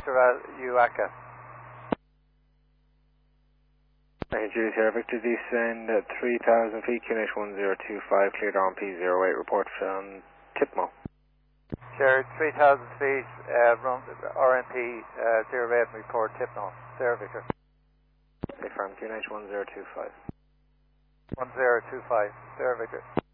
Victor UACA. Judy Sierra Victor, descend at 3,000 feet, QNH 1025, cleared RMP 08, report from Tipmo. Sure, 3,000 feet, RMP 08, report Tipmo. Sierra Victor. Confirm, QNH 1025. 1025, Sierra Victor.